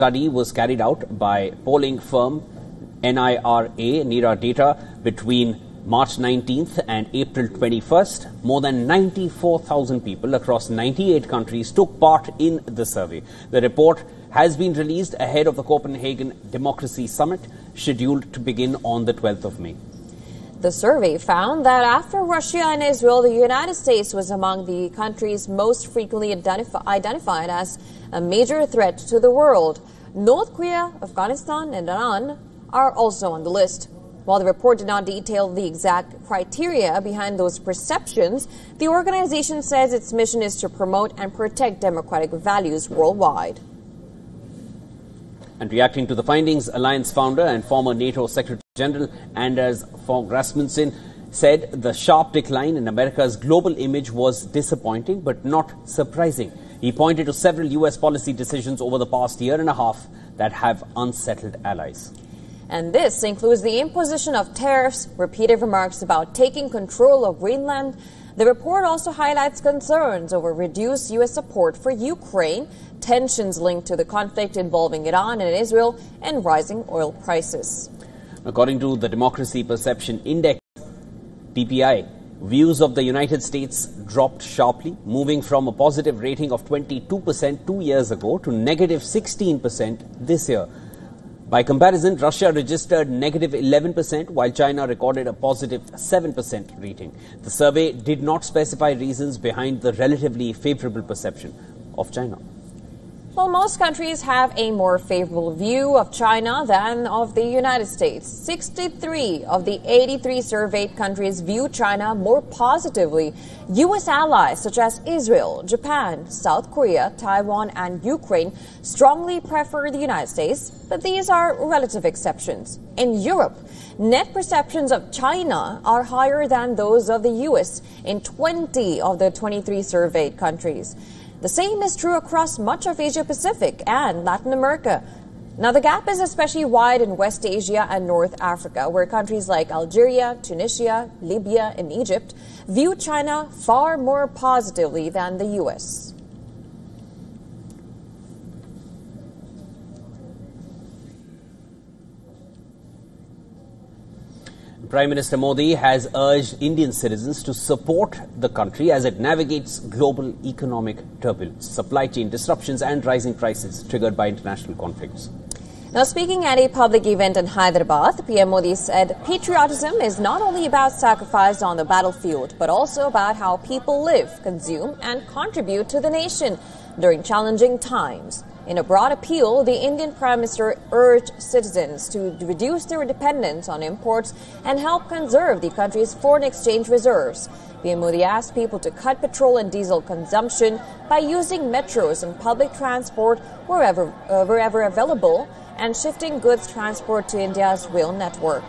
study was carried out by polling firm NIRA data between March 19th and April 21st. More than 94,000 people across 98 countries took part in the survey. The report has been released ahead of the Copenhagen Democracy Summit, scheduled to begin on the 12th of May. The survey found that after Russia and Israel, the United States was among the countries most frequently identified as a major threat to the world. North Korea, Afghanistan, and Iran are also on the list. While the report did not detail the exact criteria behind those perceptions, the organization says its mission is to promote and protect democratic values worldwide. And reacting to the findings, Alliance founder and former NATO Secretary General Anders Fogh Rasmussen said the sharp decline in America's global image was disappointing but not surprising. He pointed to several U.S. policy decisions over the past year and a half that have unsettled allies. And this includes the imposition of tariffs, repeated remarks about taking control of Greenland. The report also highlights concerns over reduced U.S. support for Ukraine, tensions linked to the conflict involving Iran and Israel, and rising oil prices. According to the Democracy Perception Index, DPI, views of the United States dropped sharply, moving from a positive rating of 22% 2 years ago to negative 16% this year. By comparison, Russia registered negative 11%, while China recorded a positive 7% rating. The survey did not specify reasons behind the relatively favorable perception of China. Well, most countries have a more favorable view of China than of the United States. 63 of the 83 surveyed countries view China more positively. U.S. allies such as Israel, Japan, South Korea, Taiwan, and Ukraine strongly prefer the United States, but these are relative exceptions. In Europe, net perceptions of China are higher than those of the U.S. in 20 of the 23 surveyed countries. The same is true across much of Asia-Pacific and Latin America. Now, the gap is especially wide in West Asia and North Africa, where countries like Algeria, Tunisia, Libya, and Egypt view China far more positively than the U.S. Prime Minister Modi has urged Indian citizens to support the country as it navigates global economic turbulence, supply chain disruptions and rising prices triggered by international conflicts. Now, speaking at a public event in Hyderabad, PM Modi said patriotism is not only about sacrifice on the battlefield, but also about how people live, consume and contribute to the nation during challenging times. In a broad appeal, the Indian Prime Minister urged citizens to reduce their dependence on imports and help conserve the country's foreign exchange reserves. PM Modi asked people to cut petrol and diesel consumption by using metros and public transport wherever available and shifting goods transport to India's rail network.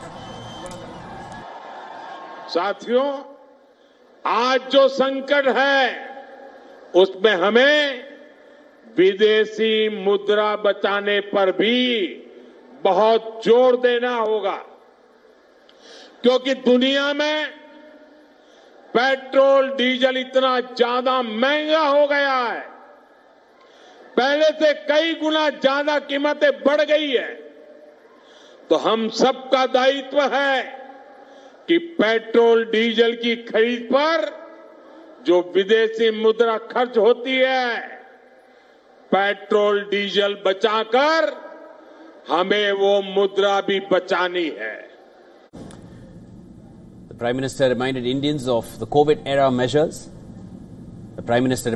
साथियों, आज जो संकट है, उसमें हमें विदेशी मुद्रा बचाने पर भी बहुत जोर देना होगा, क्योंकि दुनिया में पेट्रोल डीजल इतना ज्यादा महंगा हो गया है, पहले से कई गुना ज्यादा कीमतें बढ़ गई है। तो हम सबका दायित्व है कि पेट्रोल डीजल की खरीद पर जो विदेशी मुद्रा खर्च होती है, पेट्रोल डीजल बचाकर हमें वो मुद्रा भी बचानी है। The Prime Minister reminded Indians of the COVID-era measures. The Prime Minister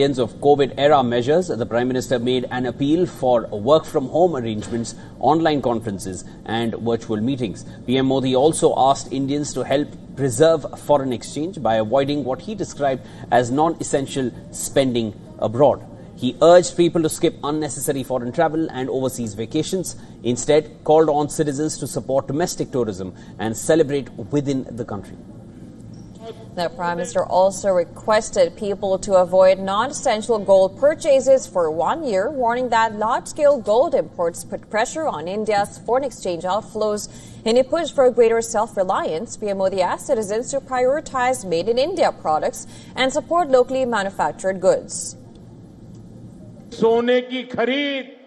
made an appeal for work-from-home arrangements, online conferences and virtual meetings. PM Modi also asked Indians to help preserve foreign exchange by avoiding what he described as non-essential spending abroad. He urged people to skip unnecessary foreign travel and overseas vacations. Instead, called on citizens to support domestic tourism and celebrate within the country. The Prime Minister also requested people to avoid non-essential gold purchases for 1 year, warning that large-scale gold imports put pressure on India's foreign exchange outflows. In a push for greater self-reliance, PM Modi asked citizens to prioritize made-in-India products and support locally manufactured goods. सोने की खरीद